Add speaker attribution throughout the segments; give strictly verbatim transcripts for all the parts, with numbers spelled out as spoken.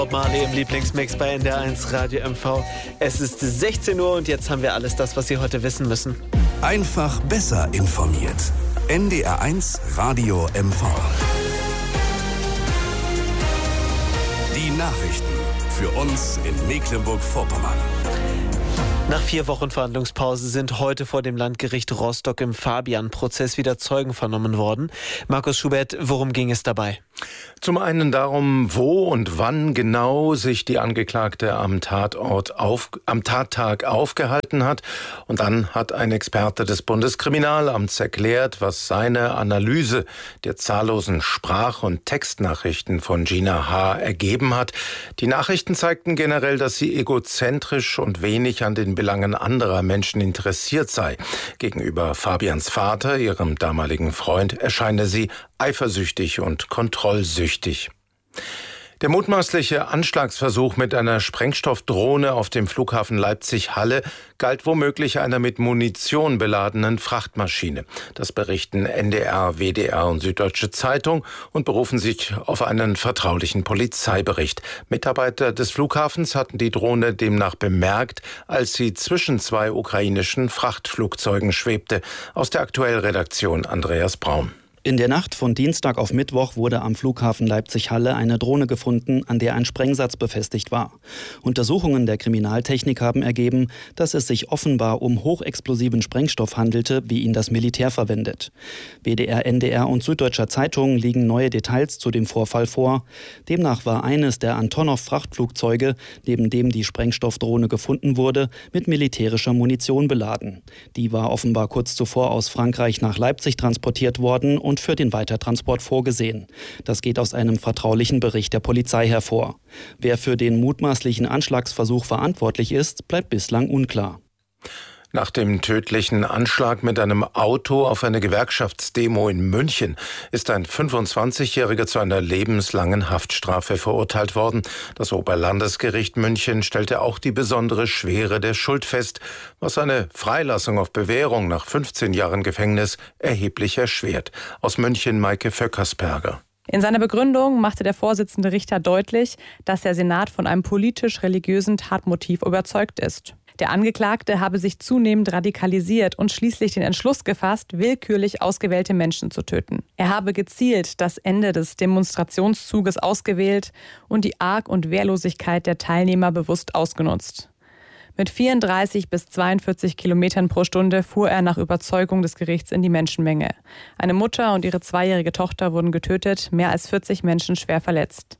Speaker 1: Bob Marley im Lieblingsmix bei N D R eins Radio M V. Es ist sechzehn Uhr und jetzt haben wir alles das, was Sie heute wissen müssen.
Speaker 2: Einfach besser informiert. N D R eins Radio M V. Die Nachrichten für uns in Mecklenburg-Vorpommern.
Speaker 1: Nach vier Wochen Verhandlungspause sind heute vor dem Landgericht Rostock im Fabian-Prozess wieder Zeugen vernommen worden. Markus Schubert, worum ging es dabei?
Speaker 3: Zum einen darum, wo und wann genau sich die Angeklagte am Tatort auf, am Tattag aufgehalten hat. Und dann hat ein Experte des Bundeskriminalamts erklärt, was seine Analyse der zahllosen Sprach- und Textnachrichten von Gina H. ergeben hat. Die Nachrichten zeigten generell, dass sie egozentrisch und wenig an den Belangen anderer Menschen interessiert sei. Gegenüber Fabians Vater, ihrem damaligen Freund, erscheine sie eifersüchtig und kontrollsüchtig. Der mutmaßliche Anschlagsversuch mit einer Sprengstoffdrohne auf dem Flughafen Leipzig-Halle galt womöglich einer mit Munition beladenen Frachtmaschine. Das berichten N D R, W D R und Süddeutsche Zeitung und berufen sich auf einen vertraulichen Polizeibericht. Mitarbeiter des Flughafens hatten die Drohne demnach bemerkt, als sie zwischen zwei ukrainischen Frachtflugzeugen schwebte. Aus der Aktuell-Redaktion Andreas Braun.
Speaker 4: In der Nacht von Dienstag auf Mittwoch wurde am Flughafen Leipzig-Halle eine Drohne gefunden, an der ein Sprengsatz befestigt war. Untersuchungen der Kriminaltechnik haben ergeben, dass es sich offenbar um hochexplosiven Sprengstoff handelte, wie ihn das Militär verwendet. W D R, N D R und Süddeutscher Zeitung liegen neue Details zu dem Vorfall vor. Demnach war eines der Antonov-Frachtflugzeuge, neben dem die Sprengstoffdrohne gefunden wurde, mit militärischer Munition beladen. Die war offenbar kurz zuvor aus Frankreich nach Leipzig transportiert worden und für den Weitertransport vorgesehen. Das geht aus einem vertraulichen Bericht der Polizei hervor. Wer für den mutmaßlichen Anschlagsversuch verantwortlich ist, bleibt bislang unklar.
Speaker 3: Nach dem tödlichen Anschlag mit einem Auto auf eine Gewerkschaftsdemo in München ist ein fünfundzwanzigjähriger zu einer lebenslangen Haftstrafe verurteilt worden. Das Oberlandesgericht München stellte auch die besondere Schwere der Schuld fest, was eine Freilassung auf Bewährung nach fünfzehn Jahren Gefängnis erheblich erschwert. Aus München Maike Vöckersperger.
Speaker 5: In seiner Begründung machte der Vorsitzende Richter deutlich, dass der Senat von einem politisch-religiösen Tatmotiv überzeugt ist. Der Angeklagte habe sich zunehmend radikalisiert und schließlich den Entschluss gefasst, willkürlich ausgewählte Menschen zu töten. Er habe gezielt das Ende des Demonstrationszuges ausgewählt und die Arg- und Wehrlosigkeit der Teilnehmer bewusst ausgenutzt. Mit vierunddreißig bis zweiundvierzig Kilometern pro Stunde fuhr er nach Überzeugung des Gerichts in die Menschenmenge. Eine Mutter und ihre zweijährige Tochter wurden getötet, mehr als vierzig Menschen schwer verletzt.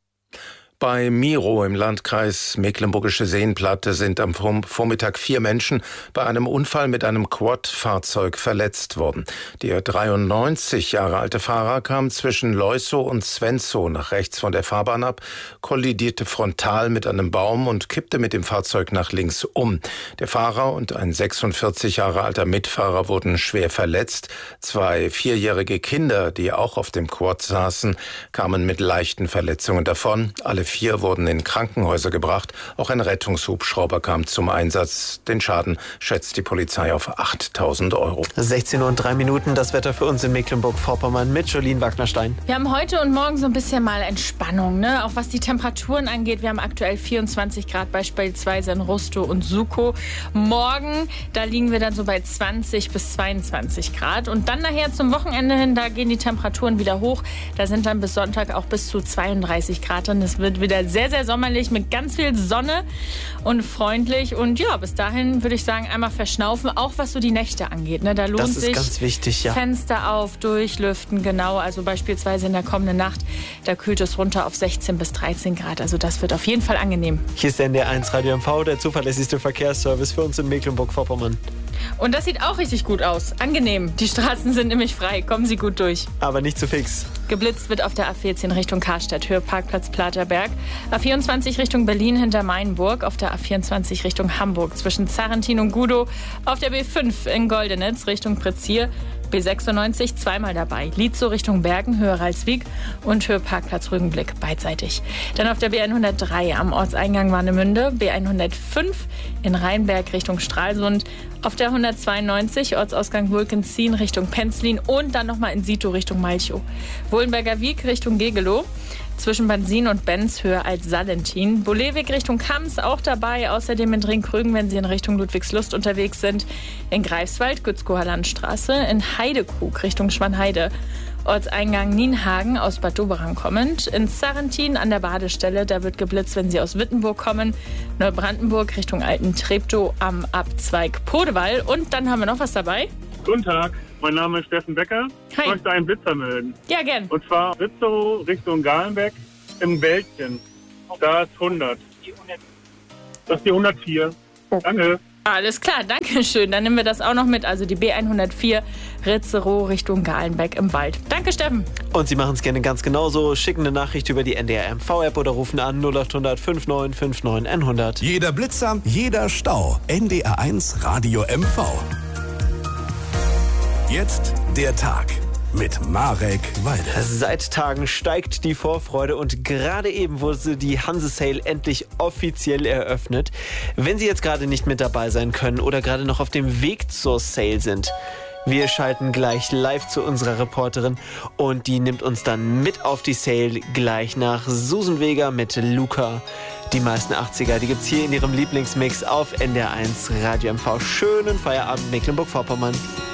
Speaker 3: Bei Miro im Landkreis Mecklenburgische Seenplatte sind am Vormittag vier Menschen bei einem Unfall mit einem Quad-Fahrzeug verletzt worden. Der dreiundneunzig Jahre alte Fahrer kam zwischen Leusow und Svenzow nach rechts von der Fahrbahn ab, kollidierte frontal mit einem Baum und kippte mit dem Fahrzeug nach links um. Der Fahrer und ein sechsundvierzig Jahre alter Mitfahrer wurden schwer verletzt. Zwei vierjährige Kinder, die auch auf dem Quad saßen, kamen mit leichten Verletzungen davon. Alle vier wurden in Krankenhäuser gebracht. Auch ein Rettungshubschrauber kam zum Einsatz. Den Schaden schätzt die Polizei auf achttausend Euro.
Speaker 1: sechzehn Uhr und drei Minuten, das Wetter für uns in Mecklenburg-Vorpommern mit Jolien Wagnerstein.
Speaker 6: Wir haben heute und morgen so ein bisschen mal Entspannung, ne? Auch was die Temperaturen angeht. Wir haben aktuell vierundzwanzig Grad beispielsweise in Rostow und Sukow. Morgen, da liegen wir dann so bei zwanzig bis zweiundzwanzig Grad. Und dann nachher zum Wochenende hin, da gehen die Temperaturen wieder hoch. Da sind dann bis Sonntag auch bis zu zweiunddreißig Grad und es wird wieder sehr, sehr sommerlich mit ganz viel Sonne und freundlich. Und ja, bis dahin würde ich sagen, einmal verschnaufen, auch was so die Nächte angeht. Ne? Da lohnt
Speaker 1: das ist
Speaker 6: sich
Speaker 1: ganz wichtig, ja.
Speaker 6: Fenster auf, durchlüften, genau. Also beispielsweise in der kommenden Nacht, da kühlt es runter auf sechzehn bis dreizehn Grad. Also das wird auf jeden Fall angenehm.
Speaker 1: Hier ist der N D R eins Radio M V, der zuverlässigste Verkehrsservice für uns in Mecklenburg-Vorpommern.
Speaker 6: Und das sieht auch richtig gut aus. Angenehm. Die Straßen sind nämlich frei. Kommen Sie gut durch.
Speaker 1: Aber nicht zu fix.
Speaker 6: Geblitzt wird auf der A vierzehn Richtung Karstadt, Höhe Parkplatz Platerberg. A vierundzwanzig Richtung Berlin hinter Mainburg. Auf der A vierundzwanzig Richtung Hamburg zwischen Zarrentin und Gudow. Auf der B fünf in Goldenitz Richtung Prezier. B sechsundneunzig zweimal dabei. Lietzow Richtung Bergen, Höhe Ralswiek und Höhe Parkplatz Rügenblick beidseitig. Dann auf der B hundertdrei am Ortseingang Warnemünde, B hundertfünf in Rheinberg Richtung Stralsund, auf der hundertzweiundneunzig Ortsausgang Wulkenzien Richtung Penzlin und dann nochmal in Sito Richtung Malchow. Wohlenberger Wiek Richtung Gegelow. zwischen Bansin und Benz höher als Salentin. Bolewig Richtung Kams auch dabei. Außerdem in Ringkrügen, wenn Sie in Richtung Ludwigslust unterwegs sind. In Greifswald, Gützkower Landstraße. In Heidekrug Richtung Schwanheide. Ortseingang Nienhagen aus Bad Doberan kommend. In Sarrentin an der Badestelle, da wird geblitzt, wenn Sie aus Wittenburg kommen. Neubrandenburg Richtung Alten Treptow am Abzweig Podewall. Und dann haben wir noch was dabei.
Speaker 7: Guten Tag, mein Name ist Steffen Becker.
Speaker 6: Hi.
Speaker 7: Ich möchte einen Blitzer melden.
Speaker 6: Ja, gern.
Speaker 7: Und zwar Ritzerow Richtung Galenbeck im Wäldchen. Da ist hundert. Das ist die hundertvier. Danke.
Speaker 6: Alles klar, danke schön. Dann nehmen wir das auch noch mit. Also die B hundertvier Ritzerow Richtung Galenbeck im Wald. Danke, Steffen.
Speaker 1: Und Sie machen es gerne ganz genauso. Schicken eine Nachricht über die N D R M V-App oder rufen an null acht hundert neunundfünfzig neunundfünfzig hundert.
Speaker 2: Jeder Blitzer, jeder Stau. N D R eins Radio M V. Jetzt der Tag mit Marek Walde.
Speaker 1: Seit Tagen steigt die Vorfreude und gerade eben wurde die Hanse Sale endlich offiziell eröffnet. Wenn Sie jetzt gerade nicht mit dabei sein können oder gerade noch auf dem Weg zur Sale sind, wir schalten gleich live zu unserer Reporterin und die nimmt uns dann mit auf die Sale gleich nach Susan Vega mit Luca. Die meisten achtziger, die gibt's hier in ihrem Lieblingsmix auf N D R eins Radio M V. Schönen Feierabend Mecklenburg-Vorpommern.